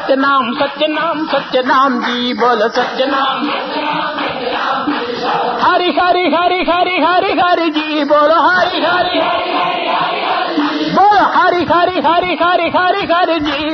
सत्य नाम जी, बोलो सत्य नाम। हरि हरि हरि हरि हरि हरि जी, बोलो हरि हरि, बोलो हरि हरि हरि हरि हरि हरि जी।